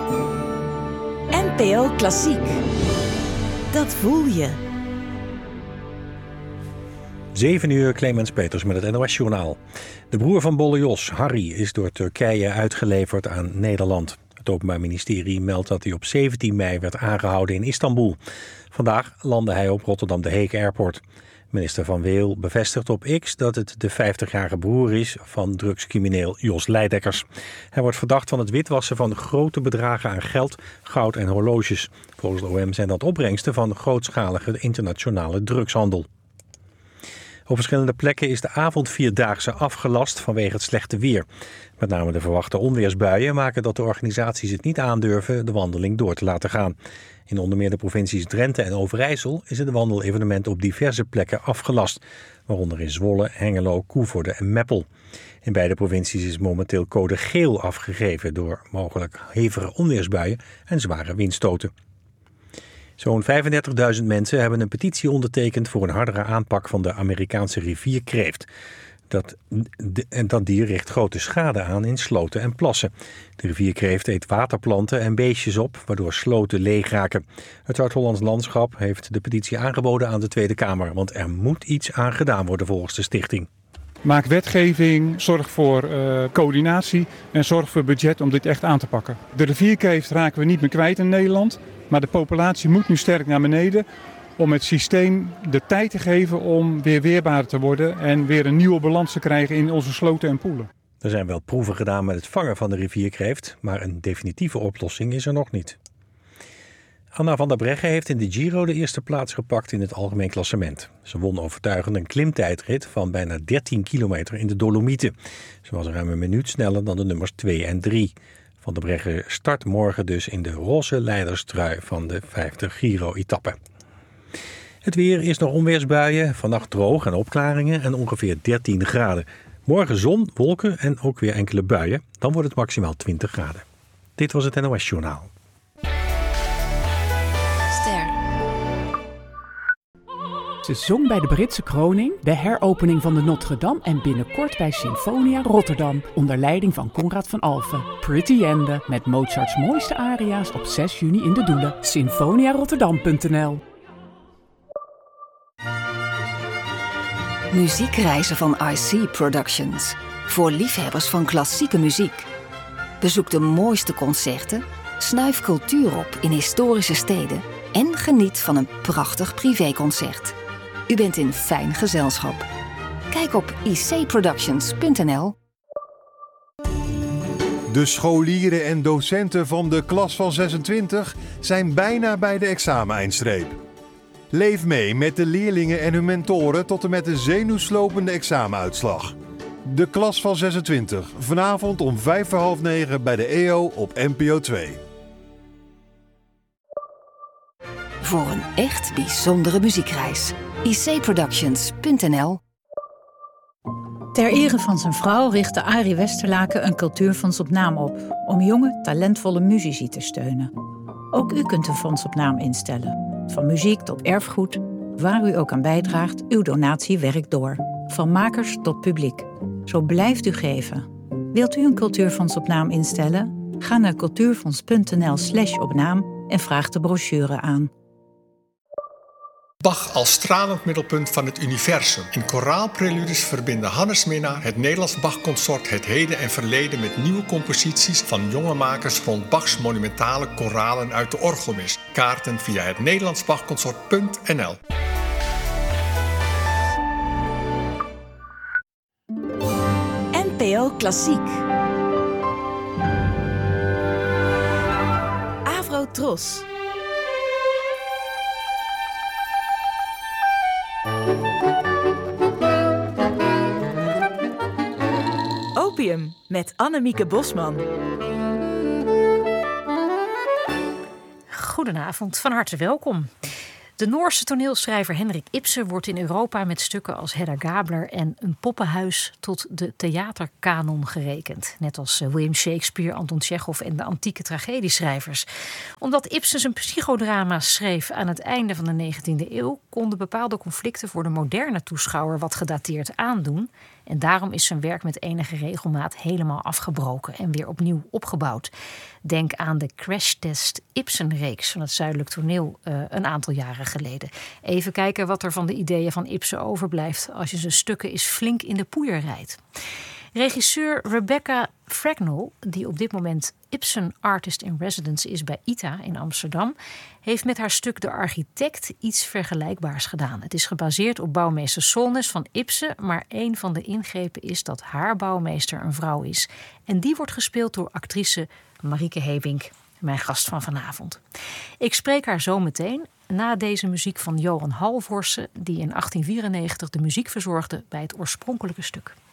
NPO Klassiek. Dat voel je. 7 uur, Clemens Peters met het NOS-journaal. De broer van Bolle Jos, Harry, is door Turkije uitgeleverd aan Nederland. Het Openbaar Ministerie meldt dat hij op 17 mei werd aangehouden in Istanbul. Vandaag landde hij op Rotterdam de Heek Airport. Minister Van Weel bevestigt op X dat het de 50-jarige broer is van drugscrimineel Jos Leidekkers. Hij wordt verdacht van het witwassen van grote bedragen aan geld, goud en horloges. Volgens de OM zijn dat opbrengsten van grootschalige internationale drugshandel. Op verschillende plekken is de avondvierdaagse afgelast vanwege het slechte weer. Met name de verwachte onweersbuien maken dat de organisaties het niet aandurven de wandeling door te laten gaan. In onder meer de provincies Drenthe en Overijssel is het wandelevenement op diverse plekken afgelast. Waaronder in Zwolle, Hengelo, Koevoorde en Meppel. In beide provincies is momenteel code geel afgegeven door mogelijk hevige onweersbuien en zware windstoten. Zo'n 35.000 mensen hebben een petitie ondertekend voor een hardere aanpak van de Amerikaanse rivierkreeft. Dat dier richt grote schade aan in sloten en plassen. De rivierkreeft eet waterplanten en beestjes op, waardoor sloten leeg raken. Het Zuid-Hollands Landschap heeft de petitie aangeboden aan de Tweede Kamer, want er moet iets aan gedaan worden volgens de stichting. Maak wetgeving, zorg voor coördinatie en zorg voor budget om dit echt aan te pakken. De rivierkreeft raken we niet meer kwijt in Nederland, maar de populatie moet nu sterk naar beneden om het systeem de tijd te geven om weer weerbaar te worden en weer een nieuwe balans te krijgen in onze sloten en poelen. Er zijn wel proeven gedaan met het vangen van de rivierkreeft, maar een definitieve oplossing is er nog niet. Anna van der Breggen heeft in de Giro de eerste plaats gepakt in het algemeen klassement. Ze won overtuigend een klimtijdrit van bijna 13 kilometer in de Dolomieten. Ze was ruim een minuut sneller dan de nummers 2 en 3. Van der Breggen start morgen dus in de roze leiderstrui van de 50 Giro-etappe. Het weer is nog onweersbuien, vannacht droog en opklaringen en ongeveer 13 graden. Morgen zon, wolken en ook weer enkele buien. Dan wordt het maximaal 20 graden. Dit was het NOS Journaal. Ze zong bij de Britse kroning, de heropening van de Notre-Dame en binnenkort bij Sinfonia Rotterdam onder leiding van Conrad van Alphen. Pretty Ende met Mozarts mooiste aria's op 6 juni in de Doelen. Sinfoniarotterdam.nl. Muziekreizen van IC Productions. Voor liefhebbers van klassieke muziek. Bezoek de mooiste concerten, snuif cultuur op in historische steden en geniet van een prachtig privéconcert. U bent in fijn gezelschap. Kijk op icproductions.nl. De scholieren en docenten van de klas van 26 zijn bijna bij de exameneindstreep. Leef mee met de leerlingen en hun mentoren tot en met de zenuwslopende examenuitslag. De klas van 26, vanavond om 8:45 bij de EO op NPO 2. Voor een echt bijzondere muziekreis. icproductions.nl. Ter ere van zijn vrouw richtte Arie Westerlaken een cultuurfonds op naam op om jonge, talentvolle muzici te steunen. Ook u kunt een fonds op naam instellen. Van muziek tot erfgoed, waar u ook aan bijdraagt, uw donatie werkt door. Van makers tot publiek. Zo blijft u geven. Wilt u een cultuurfonds op naam instellen? Ga naar cultuurfonds.nl/opnaam en vraag de brochure aan. Bach als stralend middelpunt van het universum. In koraalpreludes verbinden Hannes Minnaar, het Nederlands Bach-consort, het heden en verleden met nieuwe composities van jonge makers rond Bachs monumentale koralen uit de orgelmis. Kaarten via het nederlandsbachconsort.nl. NPO Klassiek. Avro Tros. Opium met Annemieke Bosman. Goedenavond, van harte welkom. De Noorse toneelschrijver Henrik Ibsen wordt in Europa met stukken als Hedda Gabler en Een poppenhuis tot de theaterkanon gerekend. Net als William Shakespeare, Anton Tchekhov en de antieke tragedieschrijvers. Omdat Ibsen zijn psychodrama's schreef aan het einde van de 19e eeuw, konden bepaalde conflicten voor de moderne toeschouwer wat gedateerd aandoen. En daarom is zijn werk met enige regelmaat helemaal afgebroken en weer opnieuw opgebouwd. Denk aan de Crash Test Ibsen-reeks van het Zuidelijk Toneel een aantal jaren geleden. Even kijken wat er van de ideeën van Ibsen overblijft als je zijn stukken eens flink in de poeier rijdt. Regisseur Rebecca Fragnall, die op dit moment Ibsen Artist in Residence is bij ITA in Amsterdam, heeft met haar stuk De Architect iets vergelijkbaars gedaan. Het is gebaseerd op bouwmeester Solness van Ibsen, maar een van de ingrepen is dat haar bouwmeester een vrouw is. En die wordt gespeeld door actrice Marieke Hebink, mijn gast van vanavond. Ik spreek haar zo meteen na deze muziek van Johan Halvorsen, die in 1894 de muziek verzorgde bij het oorspronkelijke stuk.